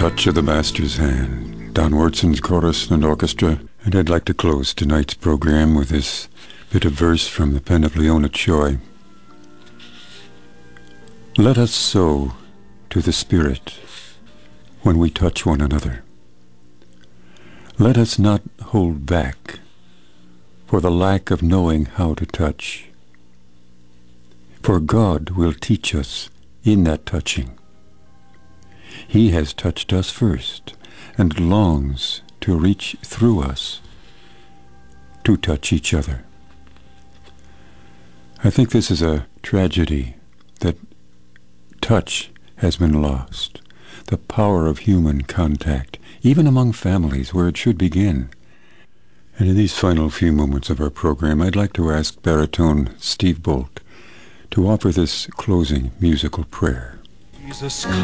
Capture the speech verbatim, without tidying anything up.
touch of the master's hand. Don Wurtson's chorus and orchestra. And I'd like to close tonight's program with this bit of verse from the pen of Leona Choi. Let us sow to the Spirit when we touch one another. Let us not hold back for the lack of knowing how to touch. For God will teach us in that touching. He has touched us first and longs to reach through us to touch each other. I think this is a tragedy that touch has been lost. The power of human contact, even among families where it should begin. And in these final few moments of our program, I'd like to ask baritone Steve Bolt to offer this closing musical prayer. Jesus